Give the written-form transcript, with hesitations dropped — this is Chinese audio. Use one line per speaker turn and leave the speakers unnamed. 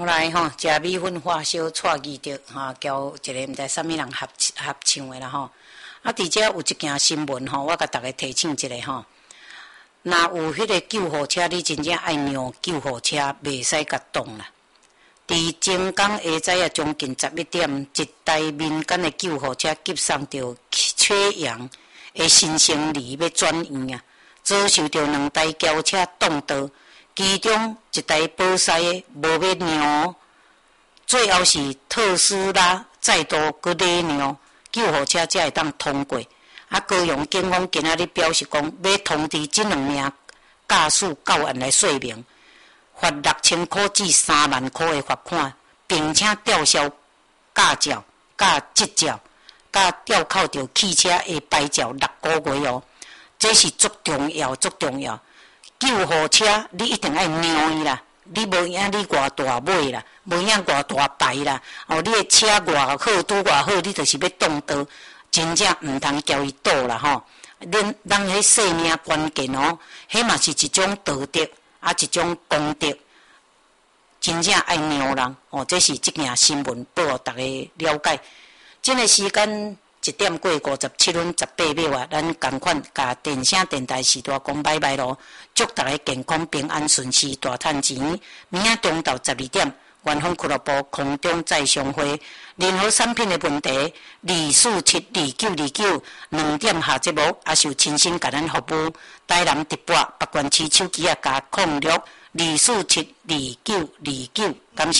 后来吼，食米粉花烧带二着哈，交一个毋知啥物人合唱的啦吼。啊，伫遮有一件新闻吼，我甲大家提醒一下吼。若有迄个救护车，你真正爱让救护车，袂使甲动啦。伫前港下早将近11点，一台民间的救护车急送着缺氧的新生儿要转院啊，遭受着2台轿车撞倒，其中一台保驶的无要让，最后是特斯拉再度搁礼让，救护车才会当通过。啊，高雄警方今仔日表示讲，要通知这2名驾驶教员来说明。罚6000块至3万块的罚款，并且吊销驾照、甲执照、甲吊扣着汽车的牌照6个月哦。这是足重要、足重要。救护车你一定爱让伊啦，你无影你偌大尾啦，无影偌大牌啦，哦，你的车偌好，拄偌好，你就是要动刀，真正毋通交伊倒啦吼。咱迄生命关键哦，迄嘛是一种道德。啊，一种功德，真正爱让人哦，这是这件新闻报互大家了解。这个时间1点过57分18秒啊，咱共款甲电声电台时代讲拜拜咯，祝大家健康平安顺遂，大赚钱。明仔中昼12点，元丰俱乐部空中再相会。任何产品的问题，2472929 2点下节目，也受亲身甲咱服务。台南直播北关区手机啊，加0624729929，感谢。